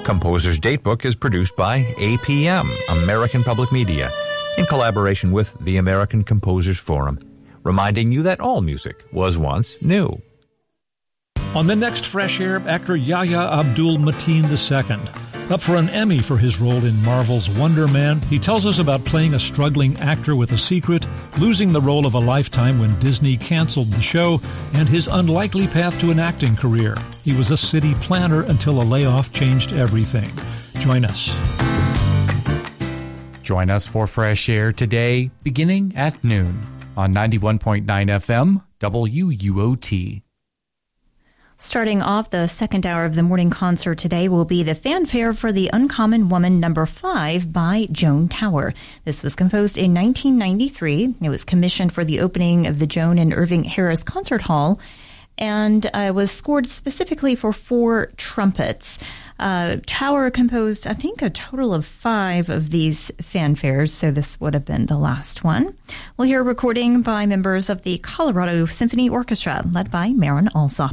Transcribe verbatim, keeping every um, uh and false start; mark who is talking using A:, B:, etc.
A: Composer's Datebook is produced by A P M, American Public Media, in collaboration with the American Composers Forum, reminding you that all music was once new.
B: On the next Fresh Air, actor Yahya Abdul-Mateen the Second. Up for an Emmy for his role in Marvel's Wonder Man, he tells us about playing a struggling actor with a secret, losing the role of a lifetime when Disney canceled the show, and his unlikely path to an acting career. He was a city planner until a layoff changed everything. Join us.
C: Join us for Fresh Air today, beginning at noon on ninety-one point nine F M, W U O T.
D: Starting off the second hour of the morning concert today will be the fanfare for The Uncommon Woman number five by Joan Tower. This was composed in nineteen ninety-three. It was commissioned for the opening of the Joan and Irving Harris Concert Hall and uh, was scored specifically for four trumpets. Uh, Tower composed, I think, a total of five of these fanfares, so this would have been the last one. We'll hear a recording by members of the Colorado Symphony Orchestra, led by Marin Alsop.